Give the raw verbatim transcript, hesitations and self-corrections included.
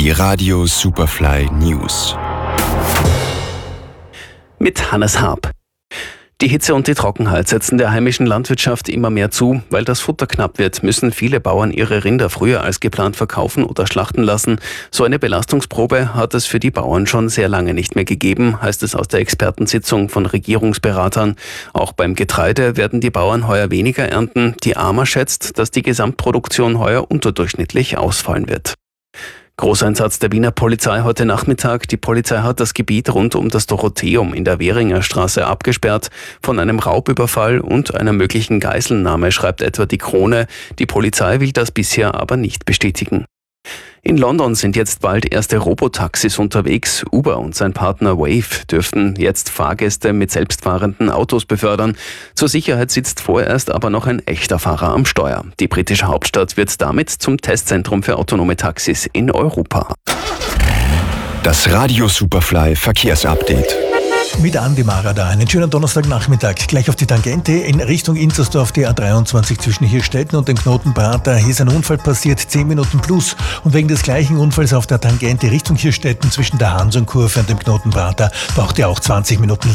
Die Radio Superfly News. Mit Hannes Haab. Die Hitze und die Trockenheit setzen der heimischen Landwirtschaft immer mehr zu. Weil das Futter knapp wird, müssen viele Bauern ihre Rinder früher als geplant verkaufen oder schlachten lassen. So eine Belastungsprobe hat es für die Bauern schon sehr lange nicht mehr gegeben, heißt es aus der Expertensitzung von Regierungsberatern. Auch beim Getreide werden die Bauern heuer weniger ernten. Die A M A schätzt, dass die Gesamtproduktion heuer unterdurchschnittlich ausfallen wird. Großeinsatz der Wiener Polizei heute Nachmittag. Die Polizei hat das Gebiet rund um das Dorotheum in der Währinger Straße abgesperrt. Von einem Raubüberfall und einer möglichen Geiselnahme schreibt etwa die Krone. Die Polizei will das bisher aber nicht bestätigen. In London sind jetzt bald erste Robotaxis unterwegs. Uber und sein Partner Wave dürften jetzt Fahrgäste mit selbstfahrenden Autos befördern. Zur Sicherheit sitzt vorerst aber noch ein echter Fahrer am Steuer. Die britische Hauptstadt wird damit zum Testzentrum für autonome Taxis in Europa. Das Radio Superfly Verkehrsupdate. Mit Andi Marada. Einen schönen Donnerstagnachmittag. Gleich auf die Tangente in Richtung Inzersdorf, die A dreiundzwanzig zwischen Hirstetten und dem Knoten Prater. Hier ist ein Unfall passiert, zehn Minuten plus. Und wegen des gleichen Unfalls auf der Tangente Richtung Hirstetten zwischen der Hansonkurve und dem Knoten Prater braucht ihr auch zwanzig Minuten.